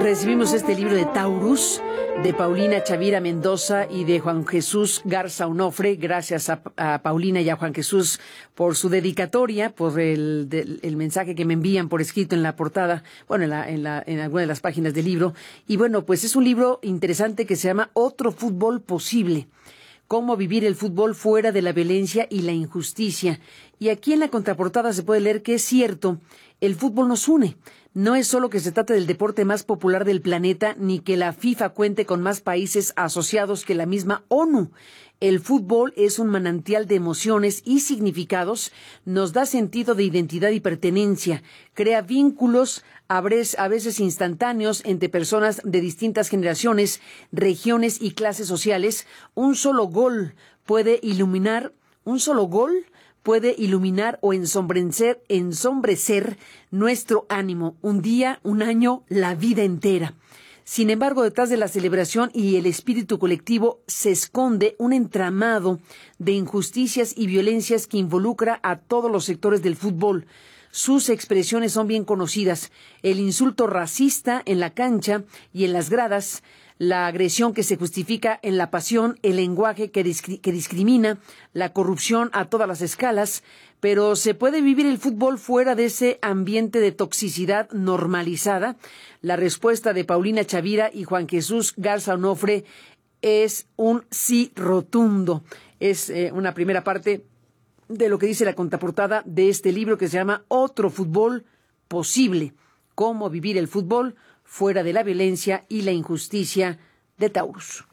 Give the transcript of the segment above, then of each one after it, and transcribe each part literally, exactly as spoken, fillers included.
Recibimos este libro de Taurus, de Paulina Chavira Mendoza y de Juan Jesús Garza Onofre. Gracias a, a Paulina y a Juan Jesús por su dedicatoria, por el, del, el mensaje que me envían por escrito en la portada, bueno, en, la, en, la, en alguna de las páginas del libro. Y bueno, pues es un libro interesante que se llama Otro Fútbol Posible. Cómo vivir el fútbol fuera de la violencia y la injusticia. Y aquí en la contraportada se puede leer que es cierto, el fútbol nos une. No es solo que se trate del deporte más popular del planeta, ni que la FIFA cuente con más países asociados que la misma ONU. El fútbol es un manantial de emociones y significados, nos da sentido de identidad y pertenencia, crea vínculos a veces instantáneos entre personas de distintas generaciones, regiones y clases sociales. Un solo gol puede iluminar, un solo gol puede iluminar o ensombrecer, ensombrecer nuestro ánimo, un día, un año, la vida entera. Sin embargo, detrás de la celebración y el espíritu colectivo se esconde un entramado de injusticias y violencias que involucra a todos los sectores del fútbol. Sus expresiones son bien conocidas: el insulto racista en la cancha y en las gradas, la agresión que se justifica en la pasión, el lenguaje que, discri- que discrimina, la corrupción a todas las escalas. Pero ¿se puede vivir el fútbol fuera de ese ambiente de toxicidad normalizada? La respuesta de Paulina Chavira y Juan Jesús Garza Onofre es un sí rotundo. Es eh, una primera parte de lo que dice la contraportada de este libro que se llama Otro Fútbol Posible. Cómo vivir el fútbol fuera de la violencia y la injusticia, de Taurus.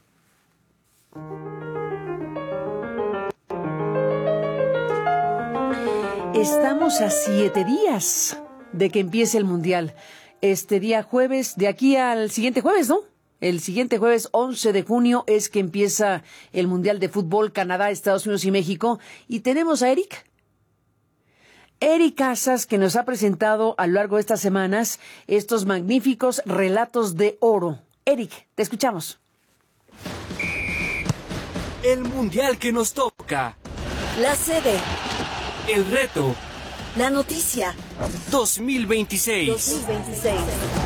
Estamos a siete días de que empiece el Mundial. Este día jueves, de aquí al siguiente jueves, ¿no? El siguiente jueves, once de junio, es que empieza el Mundial de Fútbol, Canadá, Estados Unidos y México. Y tenemos a Eric. Eric Casas, que nos ha presentado a lo largo de estas semanas estos magníficos relatos de oro. Eric, te escuchamos. El mundial que nos toca. La sede. El reto. La noticia. dos mil veintiséis. dos mil veintiséis.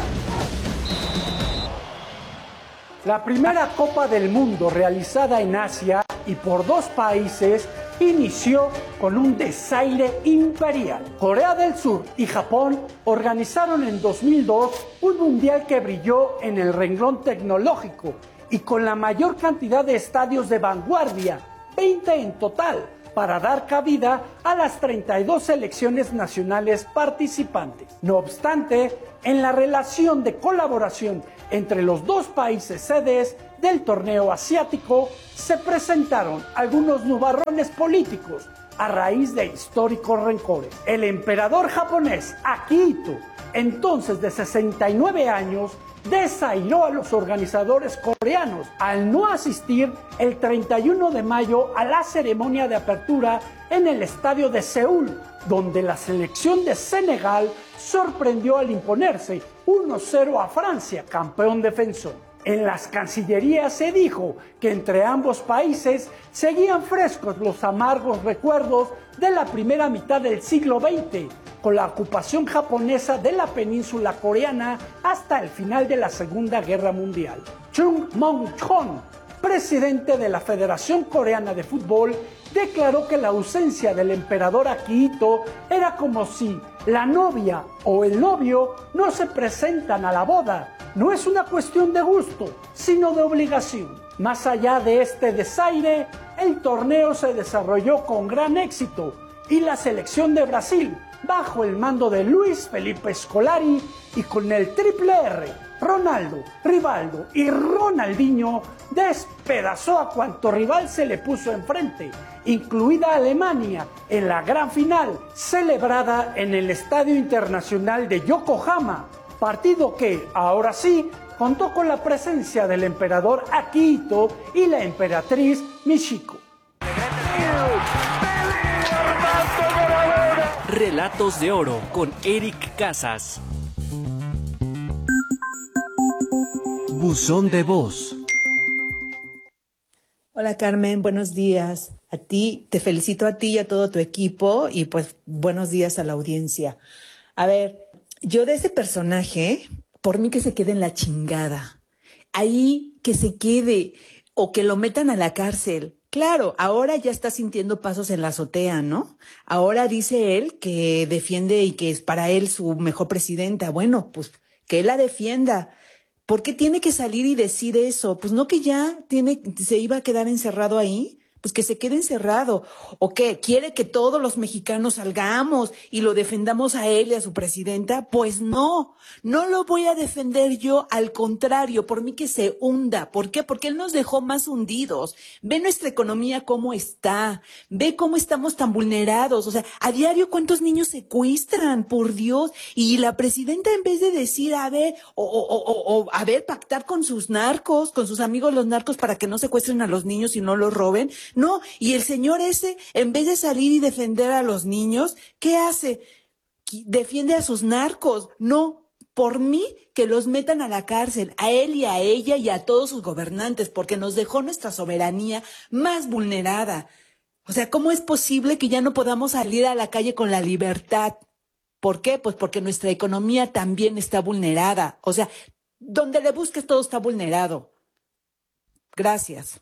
La primera Copa del Mundo realizada en Asia y por dos países inició con un desaire imperial. Corea del Sur y Japón organizaron en dos mil dos un mundial que brilló en el renglón tecnológico y con la mayor cantidad de estadios de vanguardia, veinte en total, para dar cabida a las treinta y dos selecciones nacionales participantes. No obstante, en la relación de colaboración entre los dos países sedes del torneo asiático se presentaron algunos nubarrones políticos a raíz de históricos rencores. El emperador japonés Akihito, entonces de sesenta y nueve años, desairó a los organizadores coreanos al no asistir el treinta y uno de mayo a la ceremonia de apertura en el estadio de Seúl, donde la selección de Senegal sorprendió al imponerse uno cero a Francia, campeón defensor. En las cancillerías se dijo que entre ambos países seguían frescos los amargos recuerdos de la primera mitad del siglo veinte, con la ocupación japonesa de la península coreana hasta el final de la Segunda Guerra Mundial. Chung Mong-chon, presidente de la Federación Coreana de Fútbol, declaró que la ausencia del emperador Akihito era como si la novia o el novio no se presentan a la boda. No es una cuestión de gusto, sino de obligación. Más allá de este desaire, el torneo se desarrolló con gran éxito y la selección de Brasil, bajo el mando de Luis Felipe Scolari y con el triple R, Ronaldo, Rivaldo y Ronaldinho, despedazó a cuanto rival se le puso enfrente, incluida Alemania, en la gran final celebrada en el Estadio Internacional de Yokohama, partido que, ahora sí, contó con la presencia del emperador Akihito y la emperatriz Michiko. Relatos de oro con Eric Casas. Buzón de voz. Hola Carmen, buenos días. A ti, te felicito a ti y a todo tu equipo y pues buenos días a la audiencia. A ver, yo de ese personaje, por mí que se quede en la chingada. Ahí que se quede o que lo metan a la cárcel. Claro, ahora ya está sintiendo pasos en la azotea, ¿no? Ahora dice él que defiende y que es para él su mejor presidenta. Bueno, pues que él la defienda. ¿Por qué tiene que salir y decir eso? Pues no que ya tiene, se iba a quedar encerrado ahí. Pues que se quede encerrado. ¿O qué? ¿Quiere que todos los mexicanos salgamos y lo defendamos a él y a su presidenta? Pues no, no lo voy a defender yo, al contrario, por mí que se hunda. ¿Por qué? Porque él nos dejó más hundidos. Ve nuestra economía cómo está, ve cómo estamos tan vulnerados. O sea, a diario cuántos niños secuestran, por Dios. Y la presidenta, en vez de decir, a ver, o, o, o, o a ver, pactar con sus narcos, con sus amigos los narcos para que no secuestren a los niños y no los roben. No, y el señor ese, en vez de salir y defender a los niños, ¿qué hace? Defiende a sus narcos. No, por mí que los metan a la cárcel, a él y a ella y a todos sus gobernantes, porque nos dejó nuestra soberanía más vulnerada. O sea, ¿cómo es posible que ya no podamos salir a la calle con la libertad? ¿Por qué? Pues porque nuestra economía también está vulnerada. O sea, donde le busques todo está vulnerado. Gracias.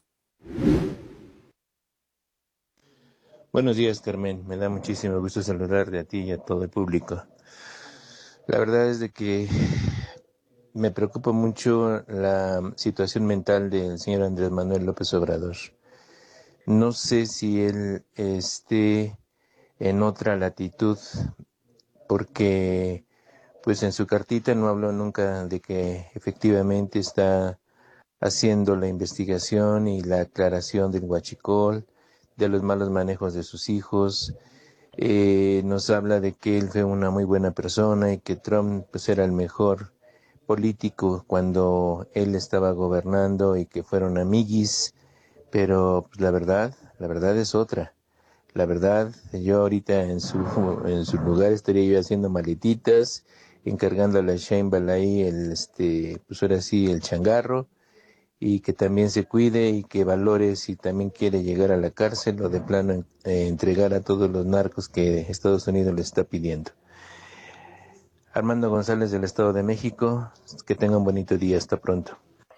Buenos días, Carmen. Me da muchísimo gusto saludarte a ti y a todo el público. La verdad es de que me preocupa mucho la situación mental del señor Andrés Manuel López Obrador. No sé si él esté en otra latitud, porque pues en su cartita no habló nunca de que efectivamente está haciendo la investigación y la aclaración del huachicol, de los malos manejos de sus hijos. Eh, nos habla de que él fue una muy buena persona y que Trump pues era el mejor político cuando él estaba gobernando y que fueron amiguis, pero pues, la verdad, la verdad es otra. La verdad, yo ahorita en su en su lugar estaría yo haciendo maletitas, encargándole a Sheinbaum ahí el este pues ahora sí el changarro, y que también se cuide y que valore si también quiere llegar a la cárcel o de plano eh, entregar a todos los narcos que Estados Unidos le está pidiendo. Armando González del Estado de México, que tenga un bonito día, hasta pronto.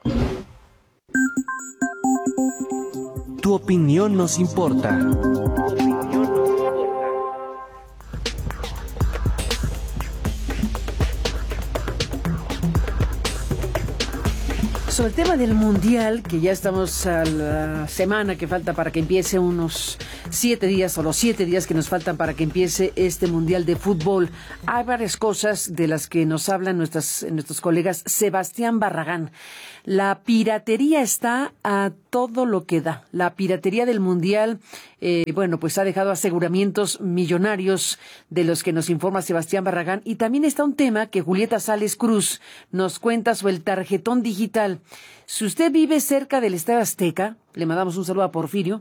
Tu opinión nos importa. Sobre el tema del Mundial, que ya estamos a la semana que falta para que empiece, unos siete días o los siete días que nos faltan para que empiece este Mundial de Fútbol, hay varias cosas de las que nos hablan nuestras, nuestros colegas. Sebastián Barragán, la piratería está a todo lo que da. La piratería del Mundial, eh, bueno, pues ha dejado aseguramientos millonarios de los que nos informa Sebastián Barragán. Y también está un tema que Julieta Sales Cruz nos cuenta sobre el tarjetón digital. Si usted vive cerca del Estadio Azteca, le mandamos un saludo a Porfirio,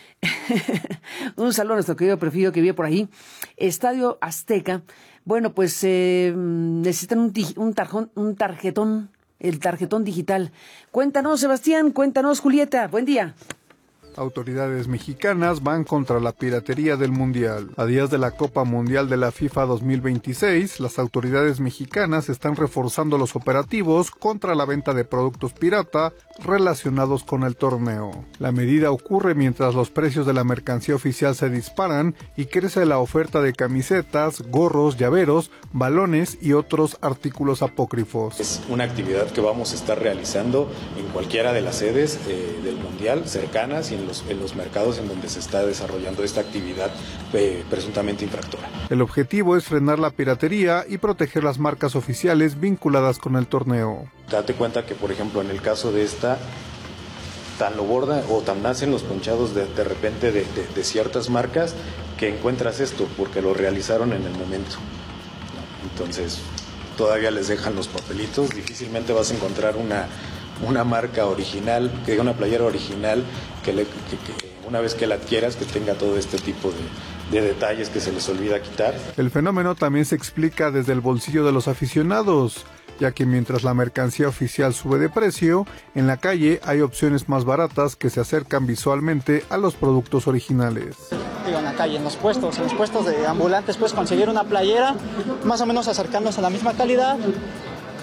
un saludo a nuestro querido Porfirio que vive por ahí, Estadio Azteca, bueno, pues eh, necesitan un, un, tarjón, un tarjetón, el tarjetón digital. Cuéntanos, Sebastián, cuéntanos, Julieta, buen día. Autoridades mexicanas van contra la piratería del Mundial. A días de la Copa Mundial de la FIFA dos mil veintiséis, las autoridades mexicanas están reforzando los operativos contra la venta de productos pirata relacionados con el torneo. La medida ocurre mientras los precios de la mercancía oficial se disparan y crece la oferta de camisetas, gorros, llaveros, balones y otros artículos apócrifos. Es una actividad que vamos a estar realizando en cualquiera de las sedes eh, del Mundial cercanas y en los, en los mercados en donde se está desarrollando esta actividad eh, presuntamente infractora. El objetivo es frenar la piratería y proteger las marcas oficiales vinculadas con el torneo. Date cuenta que, por ejemplo, en el caso de esta, tan lo borda o tan nacen los ponchados de, de repente de, de, de ciertas marcas que encuentras esto porque lo realizaron en el momento. Entonces, todavía les dejan los papelitos, difícilmente vas a encontrar una, una marca original, que una playera original, que, le, que, que una vez que la adquieras, que tenga todo este tipo de, de detalles que se les olvida quitar. El fenómeno también se explica desde el bolsillo de los aficionados, ya que mientras la mercancía oficial sube de precio, en la calle hay opciones más baratas que se acercan visualmente a los productos originales. Digo, en la calle, en los puestos, en los puestos de ambulantes puedes conseguir una playera más o menos acercarnos a la misma calidad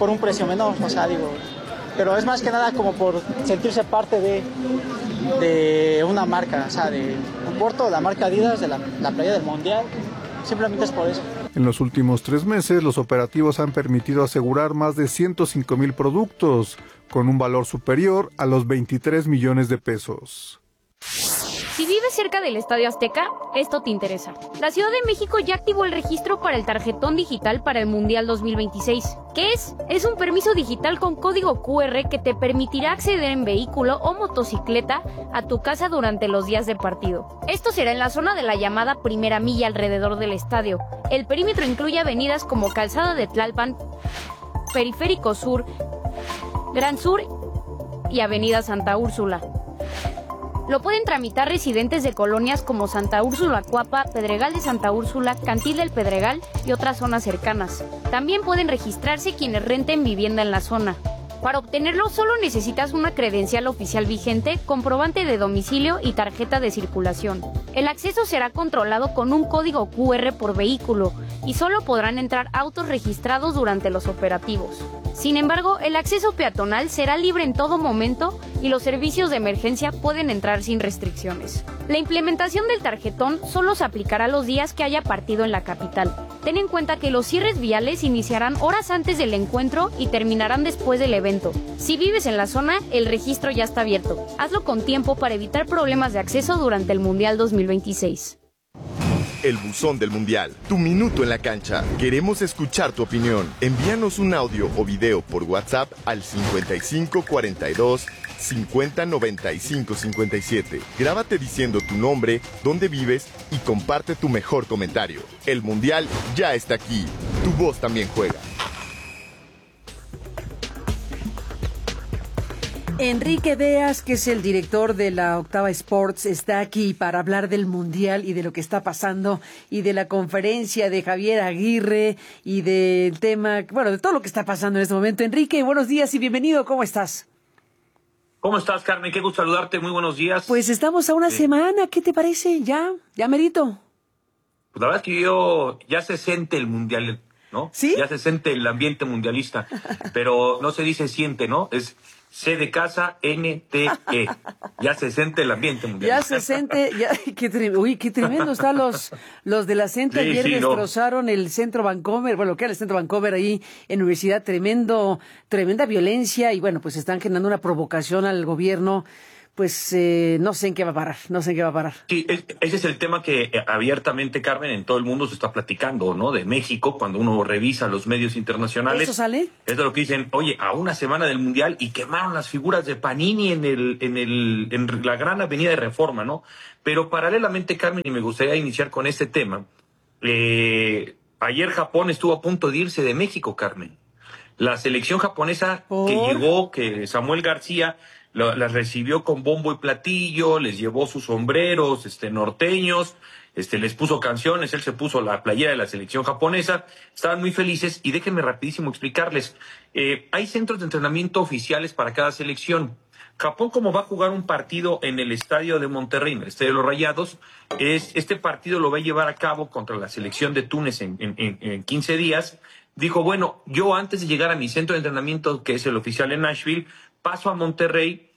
por un precio menor, o sea, digo, pero es más que nada como por sentirse parte de, de una marca, o sea, de un Porto, la marca Adidas, de la, la playa del Mundial, simplemente es por eso. En los últimos tres meses, los operativos han permitido asegurar más de ciento cinco mil productos, con un valor superior a los veintitrés millones de pesos. Si vives cerca del Estadio Azteca, esto te interesa. La Ciudad de México ya activó el registro para el tarjetón digital para el Mundial dos mil veintiséis. ¿Qué es? Es un permiso digital con código cu erre que te permitirá acceder en vehículo o motocicleta a tu casa durante los días de partido. Esto será en la zona de la llamada primera milla alrededor del estadio. El perímetro incluye avenidas como Calzada de Tlalpan, Periférico Sur, Gran Sur y Avenida Santa Úrsula. Lo pueden tramitar residentes de colonias como Santa Úrsula Cuapa, Pedregal de Santa Úrsula, Cantil del Pedregal y otras zonas cercanas. También pueden registrarse quienes renten vivienda en la zona. Para obtenerlo solo necesitas una credencial oficial vigente, comprobante de domicilio y tarjeta de circulación. El acceso será controlado con un código cu erre por vehículo y solo podrán entrar autos registrados durante los operativos. Sin embargo, el acceso peatonal será libre en todo momento y los servicios de emergencia pueden entrar sin restricciones. La implementación del tarjetón solo se aplicará los días que haya partido en la capital. Ten en cuenta que los cierres viales iniciarán horas antes del encuentro y terminarán después del evento. Si vives en la zona, el registro ya está abierto. Hazlo con tiempo para evitar problemas de acceso durante el Mundial dos mil veintiséis. El buzón del Mundial, tu minuto en la cancha. Queremos escuchar tu opinión. Envíanos un audio o video por WhatsApp al cincuenta y cinco cuarenta y dos cincuenta noventa y cinco cincuenta y siete. Grábate diciendo tu nombre, dónde vives y comparte tu mejor comentario. El Mundial ya está aquí. Tu voz también juega. Enrique Beas, que es el director de la Octava Sports, está aquí para hablar del Mundial y de lo que está pasando y de la conferencia de Javier Aguirre y del tema, bueno, de todo lo que está pasando en este momento. Enrique, buenos días y bienvenido. ¿Cómo estás? ¿Cómo estás, Carmen? Qué gusto saludarte. Muy buenos días. Pues estamos a una sí. semana. ¿Qué te parece? ¿Ya? ¿Ya merito? Pues la verdad es que yo ya se siente el Mundial, ¿no? ¿Sí? Ya se siente el ambiente mundialista. Pero no se dice siente, ¿no? Es C de casa, N T E. Ya se siente el ambiente mundial. Ya se siente, ya, qué, tre- uy, qué tremendo están los, los de la Cente. Sí, ayer sí, destrozaron no. el centro Vancomer, bueno, que era el centro Vancomer ahí en Universidad, tremendo, tremenda violencia y bueno, pues están generando una provocación al gobierno. Pues eh, no sé en qué va a parar, no sé en qué va a parar. Sí, es, ese es el tema que eh, abiertamente, Carmen, en todo el mundo se está platicando, ¿no? De México, cuando uno revisa los medios internacionales. ¿Eso sale? Es de lo que dicen, oye, a una semana del Mundial y quemaron las figuras de Panini en el, en el, en la gran avenida de Reforma, ¿no? Pero paralelamente, Carmen, y me gustaría iniciar con este tema, eh, ayer Japón estuvo a punto de irse de México, Carmen. La selección japonesa ¿Por? que llegó, que Samuel García las recibió con bombo y platillo, les llevó sus sombreros este, norteños, este, les puso canciones, él se puso la playera de la selección japonesa, estaban muy felices y déjenme rapidísimo explicarles. Eh, hay centros de entrenamiento oficiales para cada selección. Japón, como va a jugar un partido en el estadio de Monterrey, en el estadio de los Rayados, es, este partido lo va a llevar a cabo contra la selección de Túnez en, en, en quince días. Dijo, bueno, yo antes de llegar a mi centro de entrenamiento, que es el oficial en Nashville, paso a Monterrey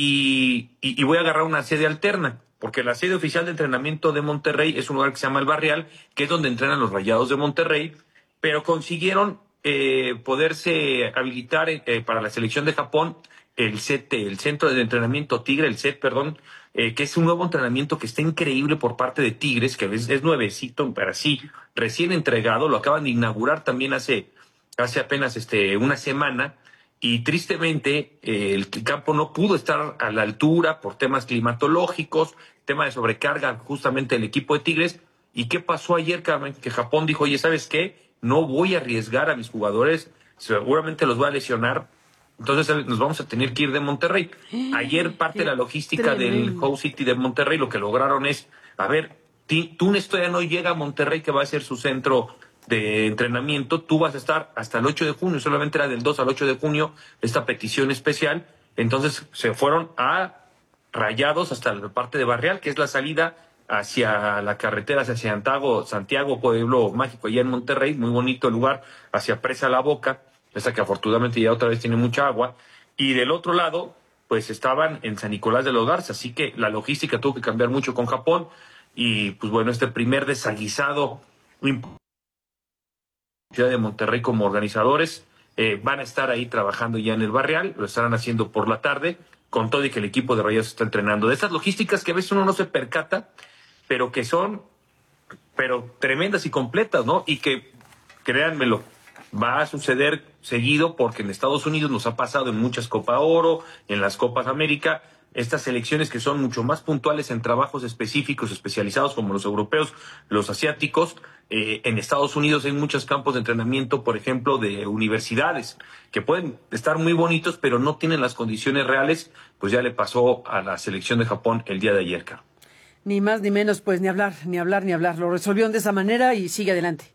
y, y, y voy a agarrar una sede alterna, porque la sede oficial de entrenamiento de Monterrey es un lugar que se llama El Barrial, que es donde entrenan los Rayados de Monterrey, pero consiguieron eh, poderse habilitar eh, para la selección de Japón el C E T, el Centro de Entrenamiento Tigre, el C E T, perdón, eh, que es un nuevo entrenamiento que está increíble por parte de Tigres, que es, es nuevecito, pero sí, recién entregado, lo acaban de inaugurar también hace, hace apenas este, una semana. Y tristemente eh, el campo no pudo estar a la altura por temas climatológicos, tema de sobrecarga justamente el equipo de Tigres. ¿Y qué pasó ayer, Carmen? Que Japón dijo, oye, ¿sabes qué? No voy a arriesgar a mis jugadores, seguramente los voy a lesionar, entonces nos vamos a tener que ir de Monterrey. Ayer parte de la logística tremendo. del House City de Monterrey lo que lograron es, a ver, Túnez todavía no llega a Monterrey, que va a ser su centro de entrenamiento, tú vas a estar hasta el ocho de junio, solamente era del dos al ocho de junio esta petición especial, entonces se fueron a Rayados hasta la parte de Barrial, que es la salida hacia la carretera hacia Santiago, Santiago, Pueblo Mágico, allá en Monterrey, muy bonito el lugar, hacia Presa La Boca, esa que afortunadamente ya otra vez tiene mucha agua, y del otro lado, pues estaban en San Nicolás de los Garza, así que la logística tuvo que cambiar mucho con Japón, y pues bueno, este primer desaguisado Ciudad de Monterrey como organizadores eh, van a estar ahí trabajando ya en el barrial, lo estarán haciendo por la tarde, con todo y que el equipo de Rayados está entrenando. De estas logísticas que a veces uno no se percata, pero que son pero tremendas y completas, ¿no? Y que, créanmelo, va a suceder seguido porque en Estados Unidos nos ha pasado en muchas Copa Oro, en las Copas América, estas selecciones que son mucho más puntuales en trabajos específicos, especializados como los europeos, los asiáticos. Eh, en Estados Unidos hay muchos campos de entrenamiento, por ejemplo, de universidades, que pueden estar muy bonitos, pero no tienen las condiciones reales, pues ya le pasó a la selección de Japón el día de ayer, Carlos. Ni más ni menos, pues ni hablar, ni hablar, ni hablar. Lo resolvieron de esa manera y sigue adelante.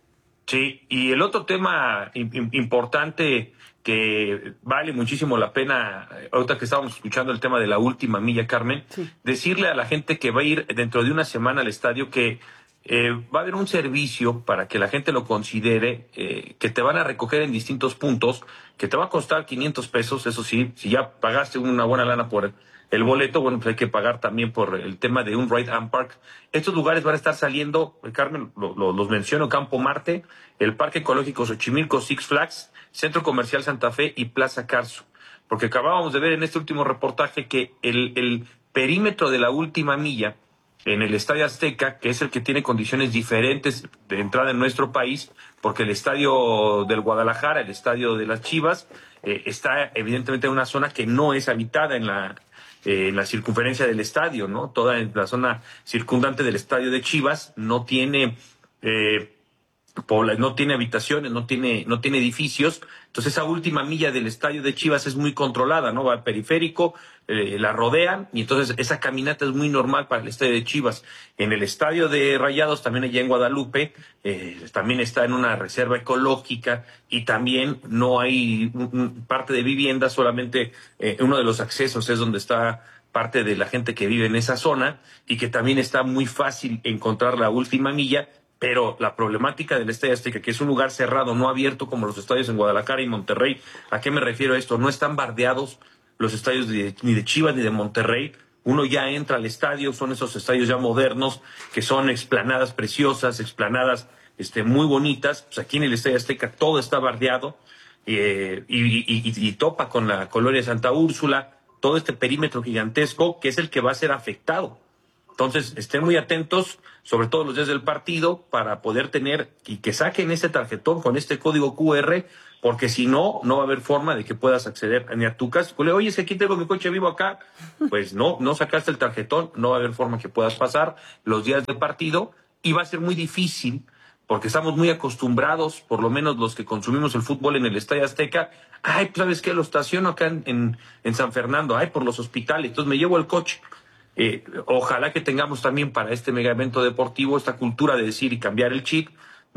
Sí, y el otro tema importante que vale muchísimo la pena, ahorita que estábamos escuchando el tema de la última milla, Carmen, sí. Decirle a la gente que va a ir dentro de una semana al estadio que eh, va a haber un servicio para que la gente lo considere, eh, que te van a recoger en distintos puntos, que te va a costar quinientos pesos, eso sí, si ya pagaste una buena lana por el boleto, bueno, pues hay que pagar también por el tema de un Ride and Park. Estos lugares van a estar saliendo, Carmen, lo, lo, los menciono, Campo Marte, el Parque Ecológico Xochimilco, Six Flags, Centro Comercial Santa Fe y Plaza Carso. Porque acabábamos de ver en este último reportaje que el, el perímetro de la última milla en el Estadio Azteca, que es el que tiene condiciones diferentes de entrada en nuestro país, porque el Estadio del Guadalajara, el Estadio de las Chivas, eh, está evidentemente en una zona que no es habitada en la... Eh, en la circunferencia del estadio, ¿no? Toda la zona circundante del estadio de Chivas no tiene eh, pobla, no tiene habitaciones, no tiene, no tiene edificios. Entonces esa última milla del estadio de Chivas es muy controlada, ¿no? Va al periférico, eh, la rodean, y entonces esa caminata es muy normal para el estadio de Chivas. En el estadio de Rayados, también allá en Guadalupe, eh, también está en una reserva ecológica, y también no hay un, un, parte de vivienda, solamente eh, uno de los accesos es donde está parte de la gente que vive en esa zona, y que también está muy fácil encontrar la última milla. Pero la problemática del Estadio Azteca, que es un lugar cerrado, no abierto como los estadios en Guadalajara y Monterrey, ¿a qué me refiero a esto? No están bardeados los estadios de, ni de Chivas ni de Monterrey. Uno ya entra al estadio, son esos estadios ya modernos, que son explanadas preciosas, explanadas este, muy bonitas. Pues aquí en el Estadio Azteca todo está bardeado, eh, y, y, y, y topa con la colonia Santa Úrsula, todo este perímetro gigantesco que es el que va a ser afectado. Entonces, estén muy atentos, sobre todo los días del partido, para poder tener y que saquen ese tarjetón con este código cu erre, porque si no, no va a haber forma de que puedas acceder ni a tu casa. Oye, es que aquí tengo mi coche vivo acá. Pues no, no sacaste el tarjetón, no va a haber forma que puedas pasar los días del partido, y va a ser muy difícil, porque estamos muy acostumbrados, por lo menos los que consumimos el fútbol en el Estadio Azteca. Ay, pues, ¿sabes qué? Lo estaciono acá en, en, en San Fernando, ay, por los hospitales, entonces me llevo el coche. Eh, ojalá que tengamos también para este mega evento deportivo esta cultura de decir y cambiar el chip,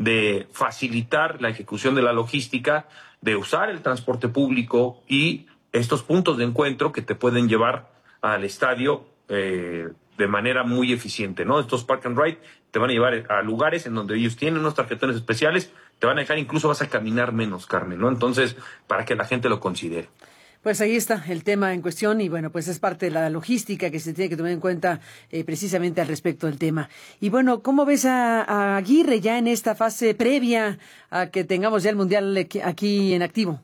de facilitar la ejecución de la logística, de usar el transporte público y estos puntos de encuentro que te pueden llevar al estadio eh, de manera muy eficiente, ¿no? Estos Park and Ride te van a llevar a lugares en donde ellos tienen unos tarjetones especiales, te van a dejar, incluso vas a caminar menos, Carmen, ¿no? Entonces, para que la gente lo considere. Pues ahí está el tema en cuestión, y bueno, pues es parte de la logística que se tiene que tomar en cuenta eh, precisamente al respecto del tema. Y bueno, ¿cómo ves a, a Aguirre ya en esta fase previa a que tengamos ya el Mundial aquí en activo?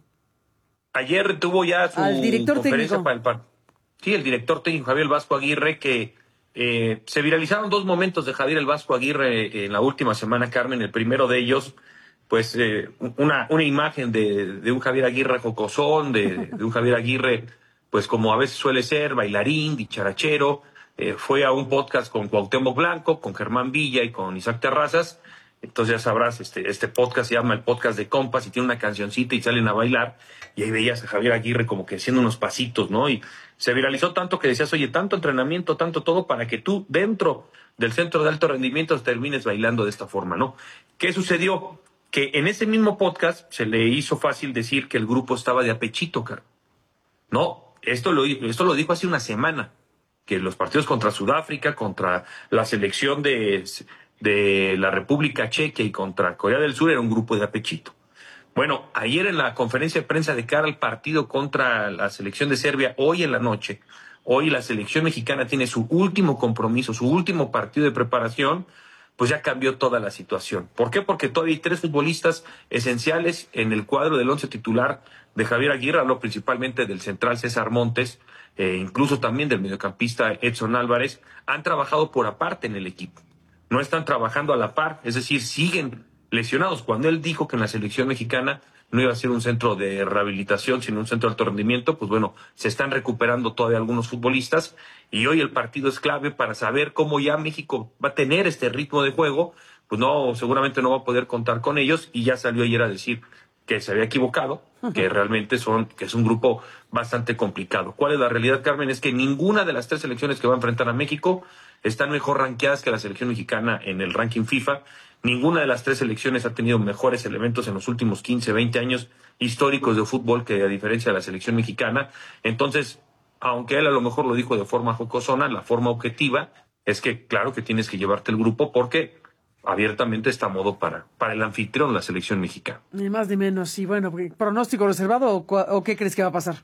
Ayer tuvo ya su Al director conferencia técnico. para el par. Sí, el director técnico Javier el Vasco Aguirre, que eh, se viralizaron dos momentos de Javier el Vasco Aguirre en la última semana, Carmen. El primero de ellos, pues eh, una, una imagen de, de un Javier Aguirre jocosón, de, de un Javier Aguirre, pues como a veces suele ser, bailarín, dicharachero. Eh, fue a un podcast con Cuauhtémoc Blanco, con Germán Villa y con Isaac Terrazas. Entonces ya sabrás, este, este podcast se llama el Podcast de Compas, y tiene una cancioncita y salen a bailar. Y ahí veías a Javier Aguirre como que haciendo unos pasitos, ¿no? Y se viralizó tanto que decías, oye, tanto entrenamiento, tanto todo, para que tú dentro del centro de alto rendimiento termines bailando de esta forma, ¿no? ¿Qué sucedió? Que en ese mismo podcast se le hizo fácil decir que el grupo estaba de apechito, cara. No, esto lo, esto lo dijo hace una semana, que los partidos contra Sudáfrica, contra la selección de, de la República Checa y contra Corea del Sur era un grupo de apechito. Bueno, ayer en la conferencia de prensa de cara al partido contra la selección de Serbia, hoy en la noche, hoy la selección mexicana tiene su último compromiso, su último partido de preparación, pues ya cambió toda la situación. ¿Por qué? Porque todavía hay tres futbolistas esenciales en el cuadro del once titular de Javier Aguirre, hablo principalmente del central César Montes, eh, incluso también del mediocampista Edson Álvarez, han trabajado por aparte en el equipo. No están trabajando a la par, es decir, siguen lesionados. Cuando él dijo que en la selección mexicana no iba a ser un centro de rehabilitación, sino un centro de alto rendimiento, pues bueno, se están recuperando todavía algunos futbolistas y hoy el partido es clave para saber cómo ya México va a tener este ritmo de juego. Pues no, seguramente no va a poder contar con ellos y ya salió ayer a decir que se había equivocado, que realmente son, que es un grupo bastante complicado. ¿Cuál es la realidad, Carmen? Es que ninguna de las tres selecciones que va a enfrentar a México están mejor rankeadas que la selección mexicana en el ranking FIFA. Ninguna de las tres selecciones ha tenido mejores elementos en los últimos quince, veinte años históricos de fútbol que a diferencia de la selección mexicana. Entonces, aunque él a lo mejor lo dijo de forma jocosona, la forma objetiva es que claro que tienes que llevarte el grupo porque abiertamente está a modo para, para el anfitrión, la selección mexicana. Ni más ni menos. Y bueno, ¿pronóstico reservado o, o qué crees que va a pasar?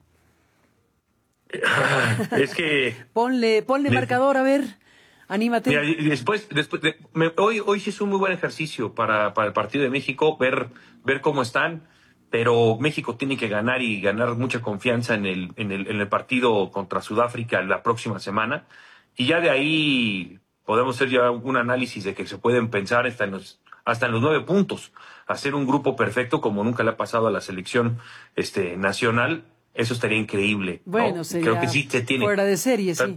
Es que... ponle, ponle de, marcador, a ver. Anímate. Mira, después, después de, me, hoy, hoy sí es un muy buen ejercicio para, para el partido de México, ver, ver cómo están, pero México tiene que ganar y ganar mucha confianza en el, en el, en el partido contra Sudáfrica la próxima semana. Y ya de ahí podemos hacer ya un análisis de que se pueden pensar hasta en los, hasta en los nueve puntos. Hacer un grupo perfecto como nunca le ha pasado a la selección este, nacional, eso estaría increíble. Bueno, ¿no? sería Creo que sí se tiene. Fuera de serie, sí.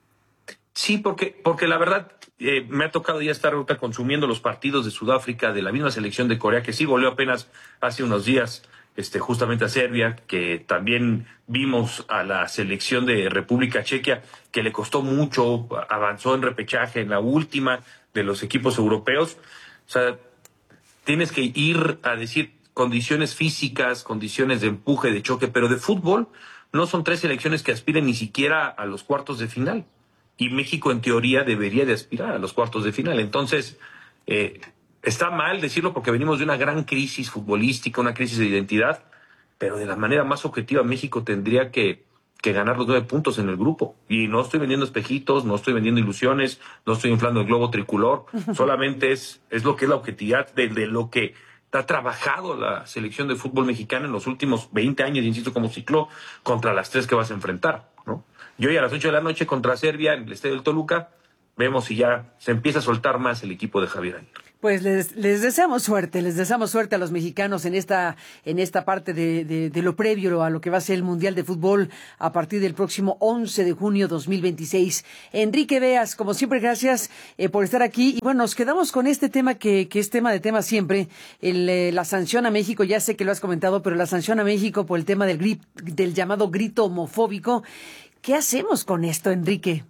Sí, porque, porque la verdad eh, me ha tocado ya estar ahorita consumiendo los partidos de Sudáfrica, de la misma selección de Corea, que sí volvió apenas hace unos días este, justamente a Serbia, que también vimos a la selección de República Checa, que le costó mucho, avanzó en repechaje en la última de los equipos europeos. O sea, tienes que ir a decir condiciones físicas, condiciones de empuje, de choque, pero de fútbol no son tres selecciones que aspiren ni siquiera a los cuartos de final. Y México, en teoría, debería de aspirar a los cuartos de final. Entonces, eh, está mal decirlo porque venimos de una gran crisis futbolística, una crisis de identidad, pero de la manera más objetiva, México tendría que, que ganar los nueve puntos en el grupo. Y no estoy vendiendo espejitos, no estoy vendiendo ilusiones, no estoy inflando el globo tricolor, solamente es, es lo que es la objetividad de, de lo que ha trabajado la selección de fútbol mexicana en los últimos veinte años, insisto, como ciclo, contra las tres que vas a enfrentar, ¿no? Y hoy a las ocho de la noche contra Serbia en el Estadio del Toluca, vemos si ya se empieza a soltar más el equipo de Javier Aguirre. Pues les, les deseamos suerte, les deseamos suerte a los mexicanos en esta, en esta parte de, de, de lo previo a lo que va a ser el Mundial de Fútbol a partir del próximo once de junio dos mil veintiséis. Enrique Beas, como siempre, gracias eh, por estar aquí. Y bueno, nos quedamos con este tema que, que es tema de tema siempre, el, eh, la sanción a México, ya sé que lo has comentado, pero la sanción a México por el tema del, grip, del llamado grito homofóbico. ¿Qué hacemos con esto, Enrique?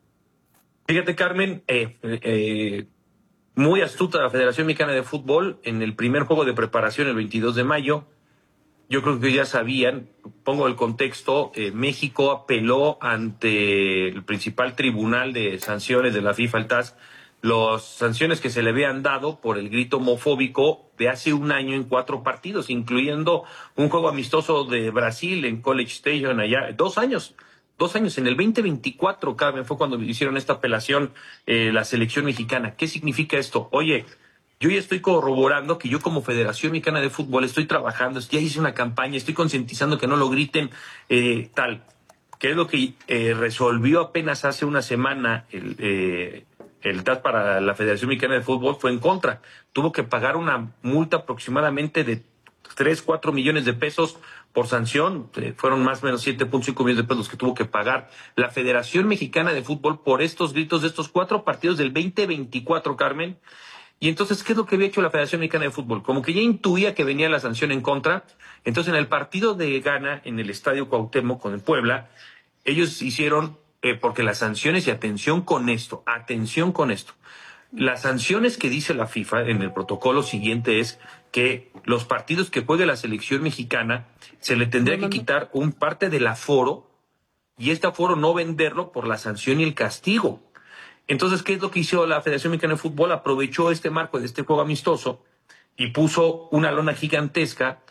Fíjate, Carmen, eh, eh, muy astuta la Federación Mexicana de Fútbol. En el primer juego de preparación, el veintidós de mayo, yo creo que ya sabían, pongo el contexto, eh, México apeló ante el principal tribunal de sanciones de la FIFA, el T A S, las sanciones que se le habían dado por el grito homofóbico de hace un año en cuatro partidos, incluyendo un juego amistoso de Brasil en College Station allá, dos años. Dos años, en el veinte veinticuatro, Carmen, fue cuando hicieron esta apelación eh, la selección mexicana. ¿Qué significa esto? Oye, yo ya estoy corroborando que yo como Federación Mexicana de Fútbol estoy trabajando, ya hice una campaña, estoy concientizando que no lo griten eh, tal. ¿Qué es lo que eh, resolvió apenas hace una semana el, eh, el T A S para la Federación Mexicana de Fútbol? Fue en contra. Tuvo que pagar una multa aproximadamente de tres, cuatro millones de pesos por sanción. Eh, fueron más o menos siete punto cinco millones de pesos que tuvo que pagar la Federación Mexicana de Fútbol por estos gritos de estos cuatro partidos del veinte veinticuatro, Carmen. Y entonces, ¿qué es lo que había hecho la Federación Mexicana de Fútbol? Como que ya intuía que venía la sanción en contra. Entonces, en el partido de Ghana, en el Estadio Cuauhtémoc con el Puebla, ellos hicieron, eh, porque las sanciones, y atención con esto, atención con esto, las sanciones que dice la FIFA en el protocolo siguiente es que los partidos que juegue la selección mexicana se le tendría que quitar un parte del aforo y este aforo no venderlo por la sanción y el castigo. Entonces, ¿qué es lo que hizo la Federación Mexicana de Fútbol? Aprovechó este marco de este juego amistoso y puso una lona gigantesca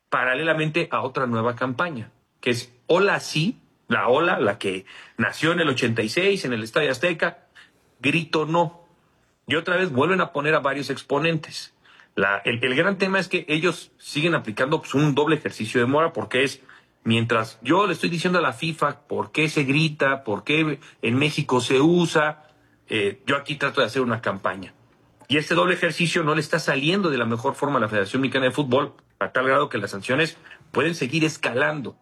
paralelamente a otra nueva campaña, que es Hola Sí, la Ola, la que nació en el ochenta y seis en el Estadio Azteca, Grito No. Y otra vez vuelven a poner a varios exponentes. La, el, el gran tema es que ellos siguen aplicando pues, un doble ejercicio de mora, porque es, mientras yo le estoy diciendo a la FIFA por qué se grita, por qué en México se usa, eh, yo aquí trato de hacer una campaña. Y este doble ejercicio no le está saliendo de la mejor forma a la Federación Mexicana de Fútbol, a tal grado que las sanciones pueden seguir escalando.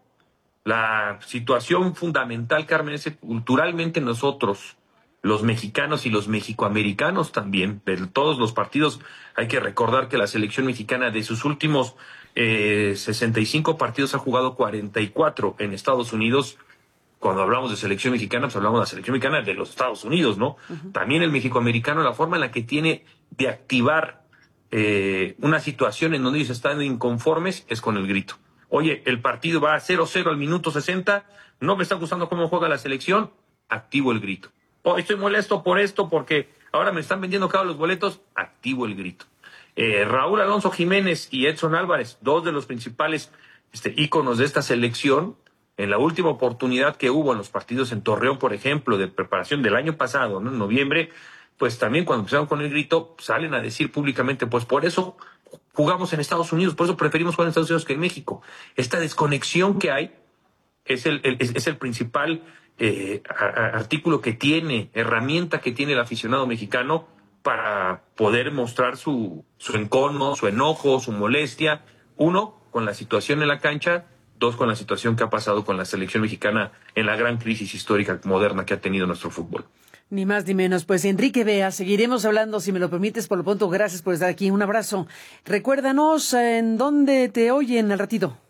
La situación fundamental, Carmen, es que culturalmente nosotros, los mexicanos y los mexicoamericanos también, de todos los partidos, hay que recordar que la selección mexicana de sus últimos eh, sesenta y cinco partidos ha jugado cuarenta y cuatro en Estados Unidos. Cuando hablamos de selección mexicana, pues hablamos de la selección mexicana de los Estados Unidos, ¿no? Uh-huh. También el mexicoamericano, la forma en la que tiene de activar eh, una situación en donde ellos están inconformes es con el grito. Oye, el partido va a cero cero al minuto sesenta, no me está gustando cómo juega la selección, activo el grito. Oh, estoy molesto por esto porque ahora me están vendiendo caros los boletos, activo el grito. Eh, Raúl Alonso Jiménez y Edson Álvarez, dos de los principales este, íconos de esta selección, en la última oportunidad que hubo en los partidos en Torreón, por ejemplo, de preparación del año pasado, ¿no? En noviembre, pues también cuando empezaron con el grito, salen a decir públicamente, pues por eso jugamos en Estados Unidos, por eso preferimos jugar en Estados Unidos que en México. Esta desconexión que hay es el, el, es, es el principal eh, a, a, artículo que tiene, herramienta que tiene el aficionado mexicano para poder mostrar su, su encono, su enojo, su molestia. Uno, con la situación en la cancha. Dos, con la situación que ha pasado con la selección mexicana en la gran crisis histórica moderna que ha tenido nuestro fútbol. Ni más ni menos. Pues Enrique Bea, seguiremos hablando, si me lo permites, por lo pronto. Gracias por estar aquí. Un abrazo. Recuérdanos en dónde te oyen al ratito.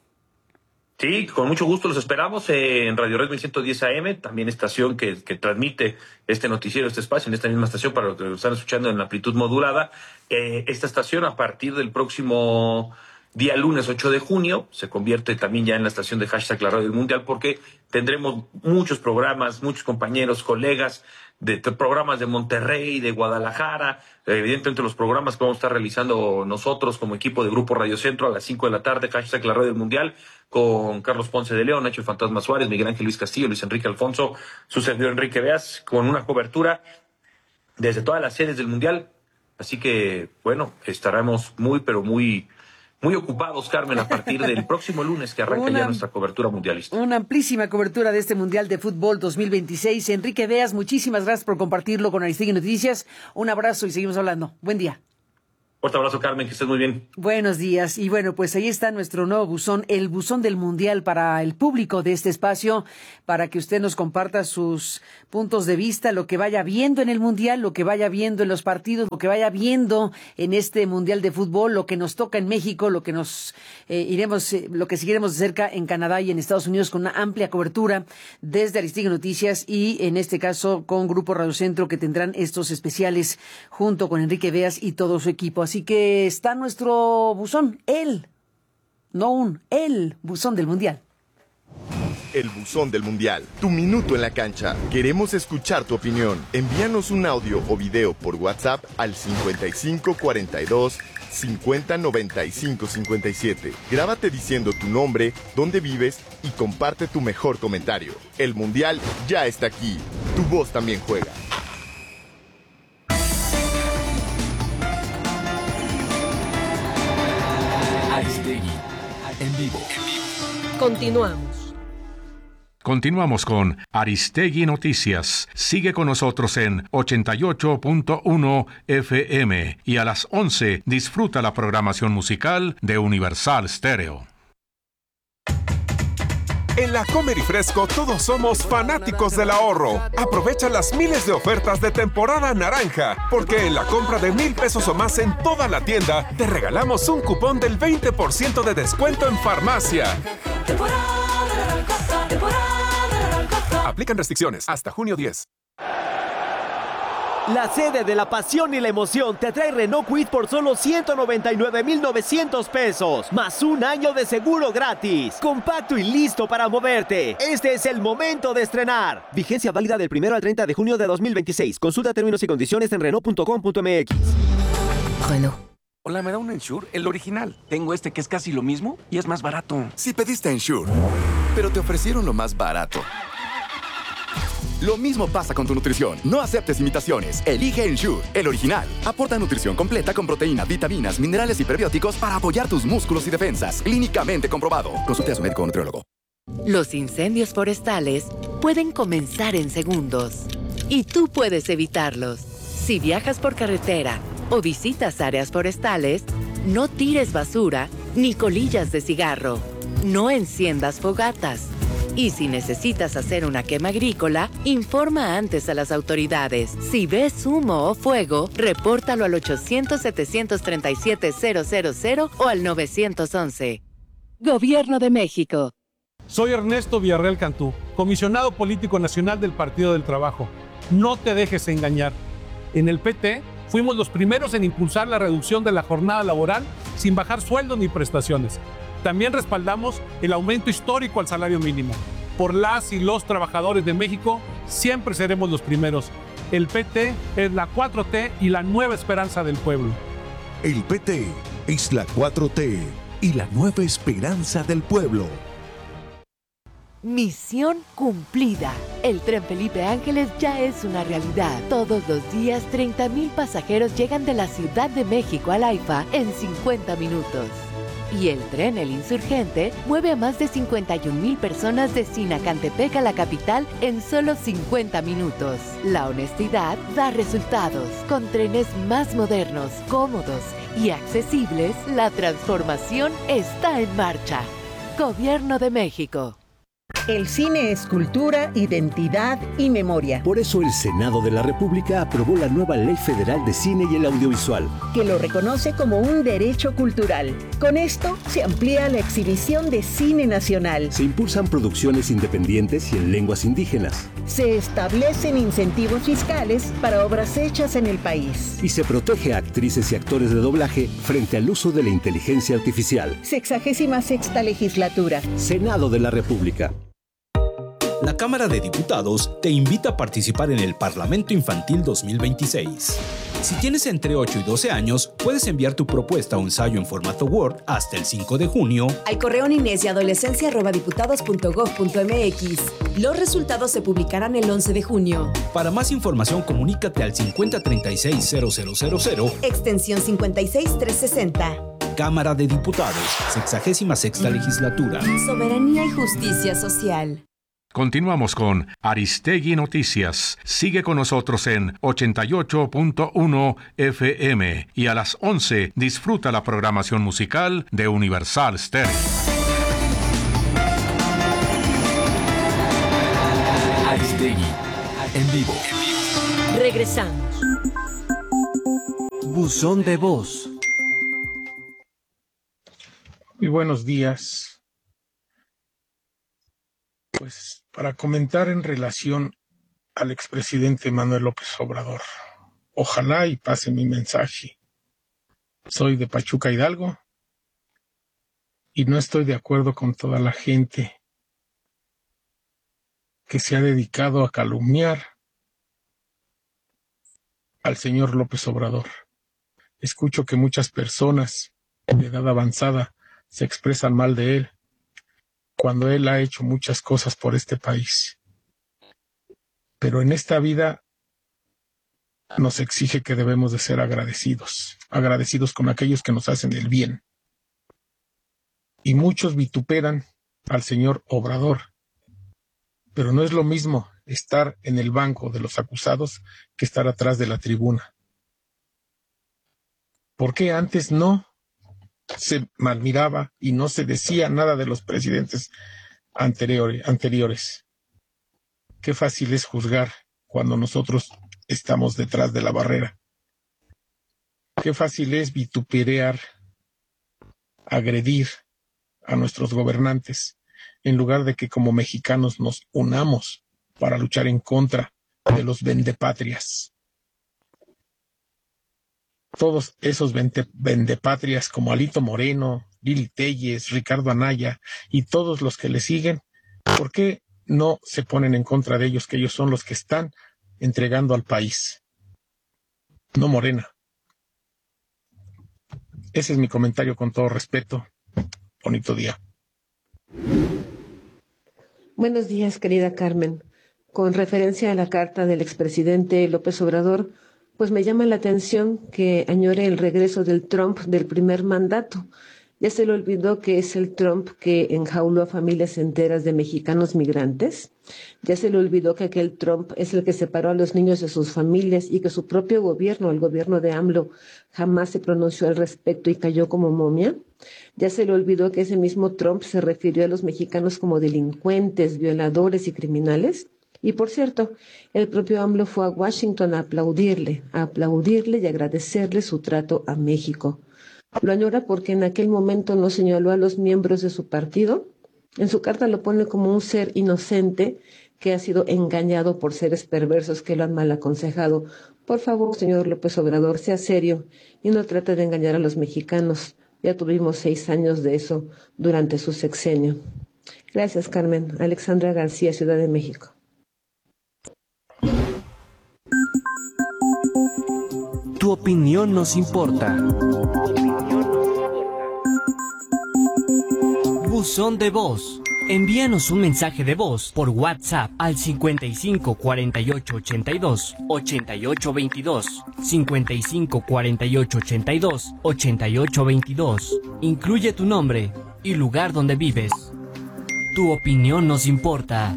Sí, con mucho gusto los esperamos eh, en Radio Red mil ciento diez A M, también estación que, que transmite este noticiero, este espacio, en esta misma estación, para los que lo están escuchando en la amplitud modulada. Eh, esta estación, a partir del próximo día lunes ocho de junio, se convierte también ya en la estación de hashtag La Radio del Mundial, porque tendremos muchos programas, muchos compañeros, colegas de programas de Monterrey, de Guadalajara, evidentemente los programas que vamos a estar realizando nosotros como equipo de Grupo Radio Centro a las cinco de la tarde, hashtag La Radio del Mundial, con Carlos Ponce de León, Nacho Fantasma Suárez, Miguel Ángel Luis Castillo, Luis Enrique Alfonso, su servidor Enrique Beas, con una cobertura desde todas las sedes del Mundial. Así que, bueno, estaremos muy, pero muy... Muy ocupados, Carmen, a partir del próximo lunes que arranca una, ya nuestra cobertura mundialista. Una amplísima cobertura de este Mundial de Fútbol dos mil veintiséis. Enrique Beas, muchísimas gracias por compartirlo con Aristegui Noticias. Un abrazo y seguimos hablando. Buen día. Fuerte abrazo, Carmen, que estés muy bien. Buenos días. Y bueno, pues ahí está nuestro nuevo buzón, el buzón del Mundial, para el público de este espacio, para que usted nos comparta sus puntos de vista, lo que vaya viendo en el Mundial, lo que vaya viendo en los partidos, lo que vaya viendo en este Mundial de Fútbol, lo que nos toca en México, lo que nos eh, iremos, eh, lo que seguiremos de cerca en Canadá y en Estados Unidos, con una amplia cobertura desde Aristegui Noticias y en este caso con Grupo Radio Centro, que tendrán estos especiales junto con Enrique Beas y todo su equipo. Así que está nuestro buzón, el, no un, el buzón del Mundial. El buzón del Mundial, tu minuto en la cancha. Queremos escuchar tu opinión. Envíanos un audio o video por WhatsApp al cincuenta y cinco cuarenta y dos cincuenta noventa y cinco cincuenta y siete. Grábate diciendo tu nombre, dónde vives y comparte tu mejor comentario. El Mundial ya está aquí. Tu voz también juega. Aristegui, en vivo. Continuamos. Continuamos con Aristegui Noticias. Sigue con nosotros en ochenta y ocho punto uno F M y a las once disfruta la programación musical de Universal Stereo. En la Comer y Fresco todos somos fanáticos del ahorro. Aprovecha las miles de ofertas de temporada naranja, porque en la compra de mil pesos o más en toda la tienda, te regalamos un cupón del veinte por ciento de descuento en farmacia. Aplican restricciones hasta junio diez. La sede de la pasión y la emoción te trae Renault Kwid por solo ciento noventa y nueve mil novecientos pesos, más un año de seguro gratis. Compacto y listo para moverte. Este es el momento de estrenar. Vigencia válida del primero al treinta de junio de dos mil veintiséis. Consulta términos y condiciones en Renault punto com punto m x. Renault. Hola, ¿me da un Ensure? El original. Tengo este que es casi lo mismo y es más barato. Sí pediste Ensure, pero te ofrecieron lo más barato. Lo mismo pasa con tu nutrición. No aceptes imitaciones. Elige Ensure, el original. Aporta nutrición completa con proteína, vitaminas, minerales y prebióticos para apoyar tus músculos y defensas. Clínicamente comprobado. Consulte a su médico o nutriólogo. Los incendios forestales pueden comenzar en segundos y tú puedes evitarlos. Si viajas por carretera o visitas áreas forestales, no tires basura ni colillas de cigarro. No enciendas fogatas. Y si necesitas hacer una quema agrícola, informa antes a las autoridades. Si ves humo o fuego, repórtalo al ochocientos, setecientos treinta y siete, cero cero cero o al nueve once. Gobierno de México. Soy Ernesto Villarreal Cantú, comisionado político nacional del Partido del Trabajo. No te dejes engañar. En el P T fuimos los primeros en impulsar la reducción de la jornada laboral sin bajar sueldos ni prestaciones. También respaldamos el aumento histórico al salario mínimo. Por las y los trabajadores de México, siempre seremos los primeros. El P T es la cuatro T y la nueva esperanza del pueblo. El P T es la cuatro T y la nueva esperanza del pueblo. Misión cumplida. El tren Felipe Ángeles ya es una realidad. Todos los días, treinta mil pasajeros llegan de la Ciudad de México al AIFA en cincuenta minutos. Y el tren El Insurgente mueve a más de cincuenta y un mil personas de Sinacantepec a la capital en solo cincuenta minutos. La honestidad da resultados. Con trenes más modernos, cómodos y accesibles, la transformación está en marcha. Gobierno de México. El cine es cultura, identidad y memoria. Por eso el Senado de la República aprobó la nueva Ley Federal de Cine y el Audiovisual, que lo reconoce como un derecho cultural. Con esto se amplía la exhibición de cine nacional. Se impulsan producciones independientes y en lenguas indígenas. Se establecen incentivos fiscales para obras hechas en el país. Y se protege a actrices y actores de doblaje frente al uso de la inteligencia artificial. Sexagésima sexta legislatura. Senado de la República. La Cámara de Diputados te invita a participar en el Parlamento Infantil dos mil veintiséis. Si tienes entre ocho y doce años, puedes enviar tu propuesta o ensayo en formato Word hasta el cinco de junio al correo niñez y adolescencia arroba diputados punto gob punto mx. Los resultados se publicarán el once de junio. Para más información, comunícate al cincuenta treinta y seis cero cero cero cero, extensión cincuenta y seis trescientos sesenta. Cámara de Diputados, sexagésima sexta legislatura. Soberanía y justicia social. Continuamos con Aristegui Noticias. Sigue con nosotros en ochenta y ocho punto uno F M y a las once disfruta la programación musical de Universal Stereo. Aristegui, en vivo. Regresamos. Buzón de voz. Muy buenos días. Pues para comentar en relación al expresidente Manuel López Obrador. Ojalá y pase mi mensaje. Soy de Pachuca, Hidalgo, y no estoy de acuerdo con toda la gente que se ha dedicado a calumniar al señor López Obrador. Escucho que muchas personas de edad avanzada se expresan mal de él, cuando él ha hecho muchas cosas por este país. Pero en esta vida nos exige que debemos de ser agradecidos, agradecidos con aquellos que nos hacen el bien. Y muchos vituperan al señor Obrador, pero no es lo mismo estar en el banco de los acusados que estar atrás de la tribuna. ¿Por qué antes no se malmiraba y no se decía nada de los presidentes anteriores, anteriores? Qué fácil es juzgar cuando nosotros estamos detrás de la barrera. Qué fácil es vituperar, agredir a nuestros gobernantes, en lugar de que como mexicanos nos unamos para luchar en contra de los vendepatrias. Todos esos vende, vendepatrias como Alito Moreno, Lili Telles, Ricardo Anaya y todos los que le siguen, ¿por qué no se ponen en contra de ellos, que ellos son los que están entregando al país? No Morena. Ese es mi comentario con todo respeto. Bonito día. Buenos días, querida Carmen. Con referencia a la carta del expresidente López Obrador, pues me llama la atención que añore el regreso del Trump del primer mandato. Ya se le olvidó que es el Trump que enjauló a familias enteras de mexicanos migrantes. Ya se le olvidó que aquel Trump es el que separó a los niños de sus familias y que su propio gobierno, el gobierno de AMLO, jamás se pronunció al respecto y cayó como momia. Ya se le olvidó que ese mismo Trump se refirió a los mexicanos como delincuentes, violadores y criminales. Y por cierto, el propio AMLO fue a Washington a aplaudirle, a aplaudirle y agradecerle su trato a México. Lo añora porque en aquel momento no señaló a los miembros de su partido. En su carta lo pone como un ser inocente que ha sido engañado por seres perversos que lo han mal aconsejado. Por favor, señor López Obrador, sea serio y no trate de engañar a los mexicanos. Ya tuvimos seis años de eso durante su sexenio. Gracias, Carmen. Alexandra García, Ciudad de México. Tu opinión nos importa. Buzón de voz. Envíanos un mensaje de voz por WhatsApp al cincuenta y cinco cuarenta y ocho ochenta y dos ochenta y ocho veintidós, cincuenta y cinco cuarenta y ocho ochenta y dos ochenta y ocho veintidós. Incluye tu nombre y lugar donde vives. Tu opinión nos importa.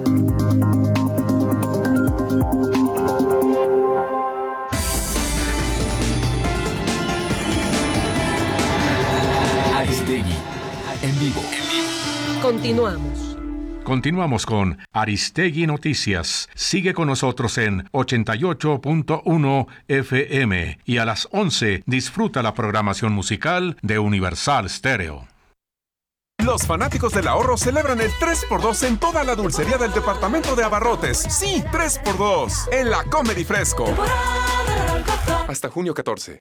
Aristegui, en vivo. Continuamos. Continuamos con Aristegui Noticias. Sigue con nosotros en ochenta y ocho punto uno F M y a las once disfruta la programación musical de Universal Stereo. Los fanáticos del ahorro celebran el tres por dos en toda la dulcería del departamento de abarrotes. Sí, tres por dos en la Comedy Fresco. Hasta junio catorce.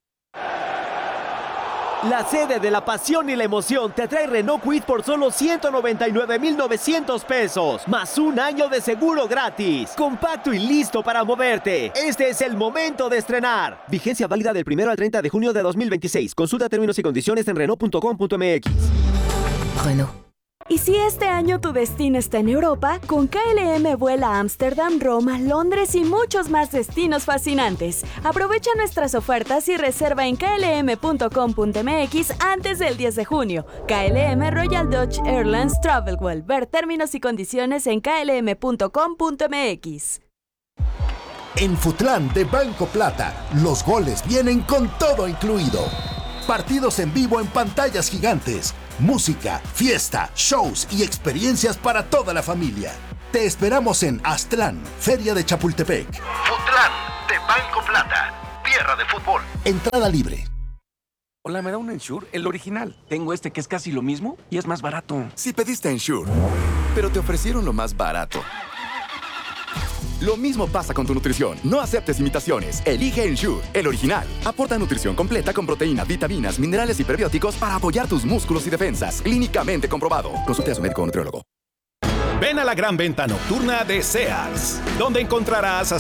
La sede de la pasión y la emoción te trae Renault Kwid por solo ciento noventa y nueve mil novecientos pesos, más un año de seguro gratis. Compacto y listo para moverte. Este es el momento de estrenar. Vigencia válida del primero al treinta de junio de dos mil veintiséis. Consulta términos y condiciones en Renault punto com punto m x. Renault. Y si este año tu destino está en Europa, con K L M vuela a Ámsterdam, Roma, Londres y muchos más destinos fascinantes. Aprovecha nuestras ofertas y reserva en K L M punto com punto m x antes del diez de junio. K L M Royal Dutch Airlines Travelwell. Ver términos y condiciones en K L M punto com punto m x. En Futlán de Banco Plata, los goles vienen con todo incluido. Partidos en vivo en pantallas gigantes, música, fiesta, shows y experiencias para toda la familia. Te esperamos en Aztlán, Feria de Chapultepec. Futlán de Banco Plata, tierra de fútbol. Entrada libre. Hola, ¿me da un Ensure? El original. Tengo este que es casi lo mismo y es más barato. Si pediste Ensure, pero te ofrecieron lo más barato. Lo mismo pasa con tu nutrición. No aceptes imitaciones. Elige Ensure, el original. Aporta nutrición completa con proteínas, vitaminas, minerales y prebióticos para apoyar tus músculos y defensas. Clínicamente comprobado. Consulte a su médico o nutriólogo. Ven a la gran venta nocturna de Sears, donde encontrarás